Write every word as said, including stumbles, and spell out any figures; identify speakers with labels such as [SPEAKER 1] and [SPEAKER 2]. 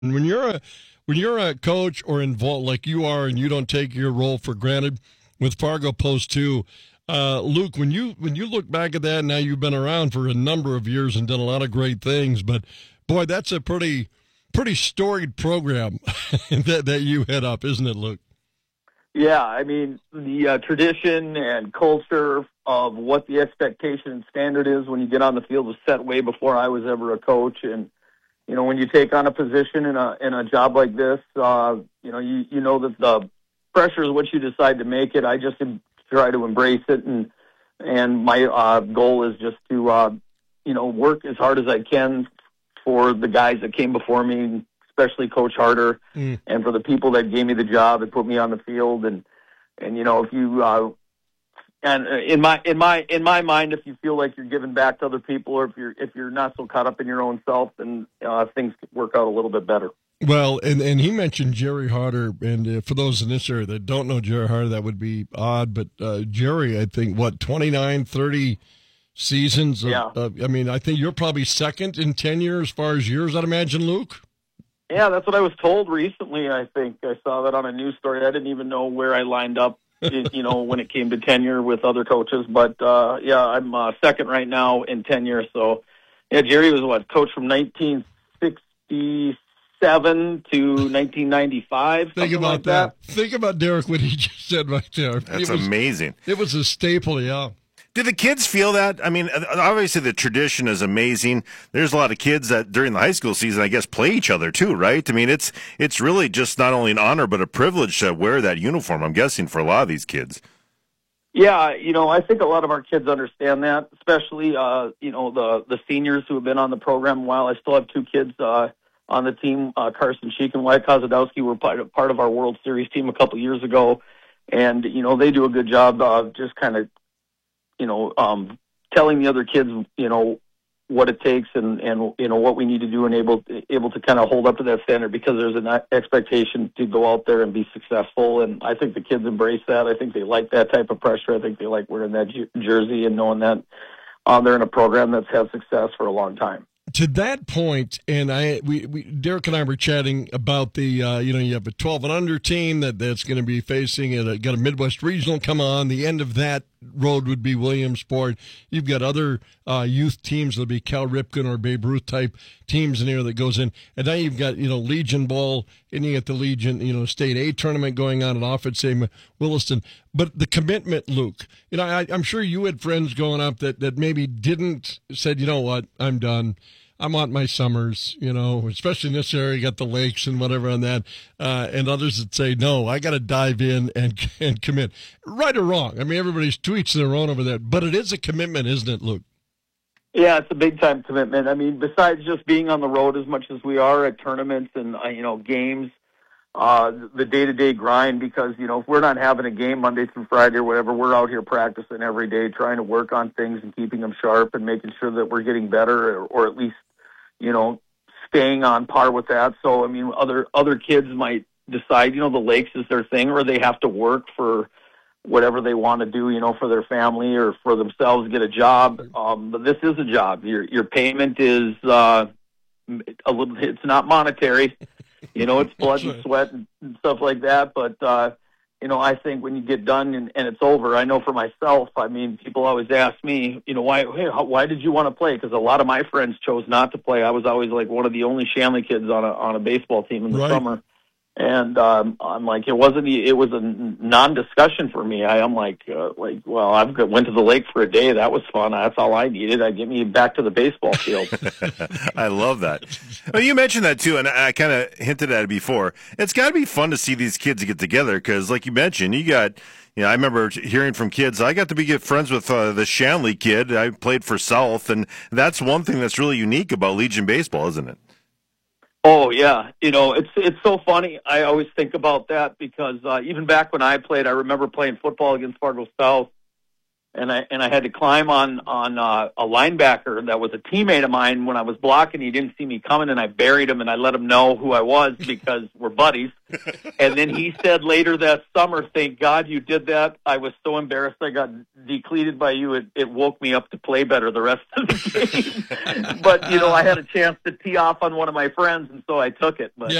[SPEAKER 1] And when you're a when you're a coach or involved like you are, and you don't take your role for granted with Fargo Post two, uh, Luke, when you when you look back at that, now you've been around for a number of years and done a lot of great things, but boy, that's a pretty pretty storied program that that you head up, isn't it, Luke?
[SPEAKER 2] Yeah, I mean, the uh, tradition and culture of what the expectation and standard is when you get on the field was set way before I was ever a coach. And, you know, when you take on a position in a in a job like this, uh, you know, you, you know that the pressure is what you decide to make it. I just try to embrace it, and and my uh, goal is just to, uh, you know, work as hard as I can for the guys that came before me, especially Coach Harder, mm. and for the people that gave me the job and put me on the field. And, and you know, if you, uh, and in my, in my, in my mind, if you feel like you're giving back to other people, or if you're, if you're not so caught up in your own self, then uh, things work out a little bit better.
[SPEAKER 1] Well, and, and he mentioned Jerry Harder, and uh, for those in this area that don't know Jerry Harder, that would be odd, but uh, Jerry, I think, what, twenty-nine, thirty seasons? Of,
[SPEAKER 2] yeah.
[SPEAKER 1] Uh, I mean, I think you're probably second in tenure as far as years, I'd imagine, Luke?
[SPEAKER 2] Yeah, that's what I was told recently. I think I saw that on a news story. I didn't even know where I lined up, you know, when it came to tenure with other coaches. But, uh, yeah, I'm uh, second right now in tenure. So, yeah, Jerry was, what, coach from nineteen sixty-seven to nineteen ninety-five.
[SPEAKER 1] Think about
[SPEAKER 2] like
[SPEAKER 1] that.
[SPEAKER 2] that.
[SPEAKER 1] Think about, Derek, what he just said right there.
[SPEAKER 3] That's
[SPEAKER 1] it was,
[SPEAKER 3] amazing.
[SPEAKER 1] It was a staple, yeah.
[SPEAKER 3] Did the kids feel that? I mean, obviously the tradition is amazing. There's a lot of kids that during the high school season, I guess, play each other too, right? I mean, it's it's really just not only an honor but a privilege to wear that uniform, I'm guessing, for a lot of these kids.
[SPEAKER 2] Yeah, you know, I think a lot of our kids understand that, especially, uh, you know, the, the seniors who have been on the program a while. I still have two kids uh, on the team, uh, Carson Sheik and Wyatt Kozadowski were part of, part of our World Series team a couple years ago. And, you know, they do a good job of just kind of, you know, um, telling the other kids, you know, what it takes and, and you know, what we need to do and able, able to kind of hold up to that standard, because there's an expectation to go out there and be successful. And I think the kids embrace that. I think they like that type of pressure. I think they like wearing that jersey and knowing that uh, they're in a program that's had success for a long time.
[SPEAKER 1] To that point, and I, we, we, Derek and I were chatting about the, uh, you know, you have a twelve and under team that, that's going to be facing it. Uh, got a Midwest Regional come on. The end of that road would be Williamsport. You've got other uh, youth teams that'll be Cal Ripken or Babe Ruth type teams in there that goes in. And now you've got, you know, Legion Ball, and you get the Legion, you know, State A tournament going on, and off at, say, Williston. But the commitment, Luke, you know, I, I'm sure you had friends growing up that, that maybe didn't, said, you know what, I'm done. I want my summers, you know, especially in this area, you got the lakes and whatever on that, uh, and others that say, no, I got to dive in and and commit. Right or wrong, I mean, everybody's to each their own over there, but it is a commitment, isn't it, Luke?
[SPEAKER 2] Yeah, it's a big-time commitment. I mean, besides just being on the road as much as we are at tournaments and, uh, you know, games, uh, the day-to-day grind, because, you know, if we're not having a game Monday through Friday or whatever, we're out here practicing every day, trying to work on things and keeping them sharp and making sure that we're getting better, or, or at least, you know, staying on par with that. So, I mean, other other kids might decide, you know, the lakes is their thing, or they have to work for whatever they want to do, you know, for their family or for themselves, get a job. Um, but this is a job. Your your payment is uh, a little. It's not monetary, you know. It's blood and sweat and stuff like that. But uh, you know, I think when you get done and, and it's over, I know for myself, I mean, people always ask me, you know, why, hey, how, why did you want to play? Because a lot of my friends chose not to play. I was always like one of the only Shanley kids on a, on a baseball team in the
[SPEAKER 1] right.
[SPEAKER 2] summer. And um, I'm like, it wasn't, it was a non-discussion for me. I, I'm like, uh, like, well, I went to the lake for a day. That was fun. That's all I needed. I get me back to the baseball field.
[SPEAKER 3] I love that. Well, you mentioned that too, and I kind of hinted at it before. It's got to be fun to see these kids get together because, like you mentioned, you got. You know, I remember hearing from kids. I got to be good friends with uh, the Shanley kid. I played for South, and that's one thing that's really unique about Legion baseball, isn't it?
[SPEAKER 2] Oh yeah, you know, it's it's so funny. I always think about that because uh, even back when I played, I remember playing football against Fargo South, and I and I had to climb on on uh, a linebacker that was a teammate of mine when I was blocking. He didn't see me coming, and I buried him, and I let him know who I was because we're buddies. And then he said later that summer, "Thank God you did that. I was so embarrassed I got decleated by you. It, it woke me up to play better the rest of the game." But you know, I had a chance to tee off on one of my friends, and so I took it. But